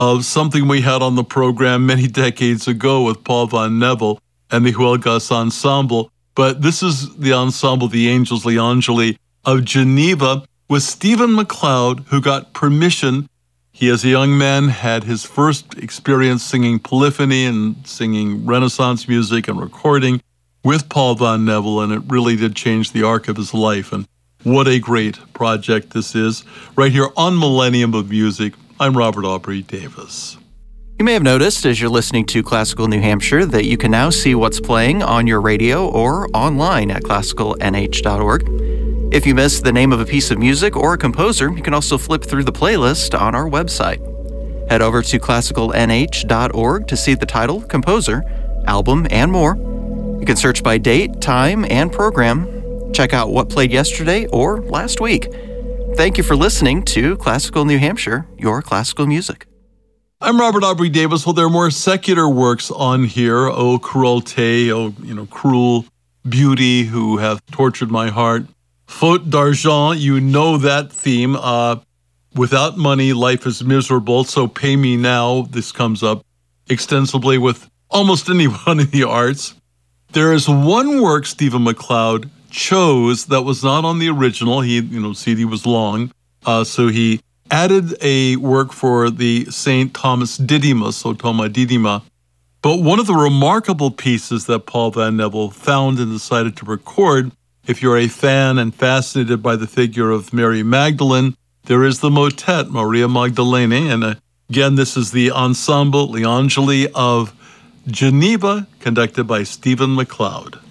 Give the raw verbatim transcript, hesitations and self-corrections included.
of something we had on the program many decades ago with Paul Van Neville and the Huelgas Ensemble. But this is the ensemble, the Angels Gli Angeli of Geneva, with Stephen MacLeod, who got permission. He, as a young man, had his first experience singing polyphony and singing Renaissance music and recording with Paul Van Neville, and it really did change the arc of his life. And what a great project this is, right here on Millennium of Music. I'm Robert Aubrey Davis. You may have noticed as you're listening to Classical New Hampshire that you can now see what's playing on your radio or online at classical n h dot org. If you missed the name of a piece of music or a composer, you can also flip through the playlist on our website. Head over to classical n h dot org to see the title, composer, album, and more. You can search by date, time, and program. Check out what played yesterday or last week. Thank you for listening to Classical New Hampshire, your classical music. I'm Robert Aubrey Davis. Well, there are more secular works on here. O cruelté, oh, you know, cruel beauty who hath tortured my heart. Faute d'argent, you know that theme. Uh, without money, life is miserable, so pay me now. This comes up extensively with almost anyone in the arts. There is one work Stephen MacLeod chose that was not on the original. He, you know, C D was long, uh, so he added a work for the Saint Thomas Didymus, O Thoma Didyma. But one of the remarkable pieces that Paul Van Neville found and decided to record, if you're a fan and fascinated by the figure of Mary Magdalene, there is the motet, Maria Magdalene. And uh, again, this is the Ensemble Gli Angeli of Geneva, conducted by Stephen MacLeod.